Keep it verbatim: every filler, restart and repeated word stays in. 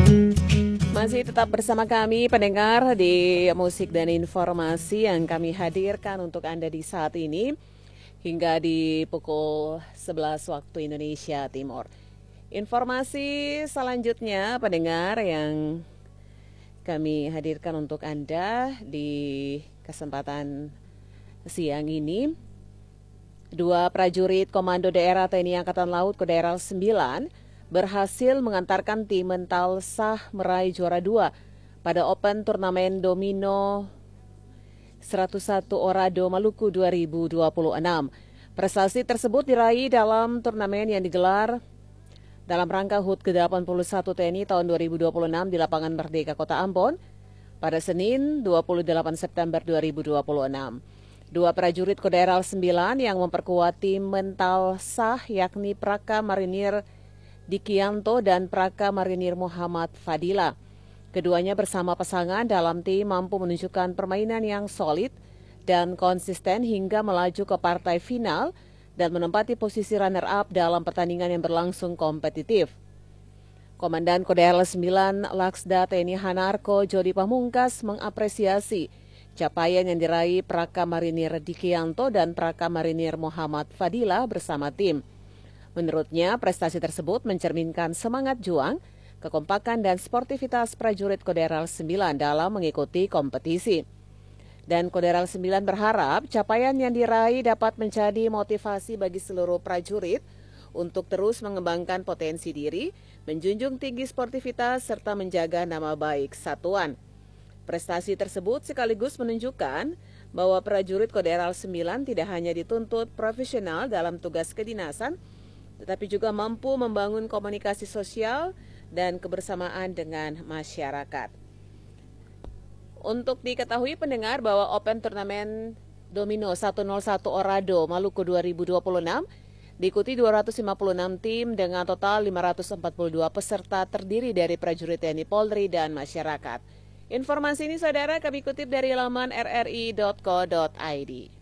Masih tetap bersama kami pendengar di musik dan informasi yang kami hadirkan untuk Anda di saat ini hingga di pukul sebelas waktu Indonesia Timur. Informasi selanjutnya pendengar yang kami hadirkan untuk Anda di kesempatan siang ini. Dua prajurit Komando Daerah T N I Angkatan Laut Kodaeral sembilan berhasil mengantarkan tim mental sah meraih juara dua pada Open Turnamen Domino seratus satu Orado Maluku dua ribu dua puluh enam. Prestasi tersebut diraih dalam turnamen yang digelar dalam rangka H U T ke delapan puluh satu T N I tahun dua ribu dua puluh enam di Lapangan Merdeka Kota Ambon pada Senin dua puluh delapan September dua ribu dua puluh enam. Dua prajurit Kodaeral sembilan yang memperkuat tim mental sah yakni Praka Marinir Dikianto dan Praka Marinir Muhammad Fadila. Keduanya bersama pasangan dalam tim mampu menunjukkan permainan yang solid dan konsisten hingga melaju ke partai final dan menempati posisi runner-up dalam pertandingan yang berlangsung kompetitif. Komandan Kodaeral sembilan Laksda T N I Hanarko Jody Pamungkas mengapresiasi capaian yang diraih Praka Marinir Dikianto dan Praka Marinir Muhammad Fadila bersama tim. Menurutnya, prestasi tersebut mencerminkan semangat juang, kekompakan dan sportivitas prajurit Kodaeral sembilan dalam mengikuti kompetisi. Dan Kodaeral sembilan berharap capaian yang diraih dapat menjadi motivasi bagi seluruh prajurit untuk terus mengembangkan potensi diri, menjunjung tinggi sportivitas serta menjaga nama baik satuan. Prestasi tersebut sekaligus menunjukkan bahwa prajurit Kodaeral sembilan tidak hanya dituntut profesional dalam tugas kedinasan, tetapi juga mampu membangun komunikasi sosial dan kebersamaan dengan masyarakat. Untuk diketahui pendengar bahwa Open Turnamen Domino seratus satu Orado Maluku dua ribu dua puluh enam diikuti dua ratus lima puluh enam tim dengan total lima ratus empat puluh dua peserta terdiri dari prajurit T N I Polri dan masyarakat. Informasi ini saudara kami kutip dari laman r r i dot co dot i d.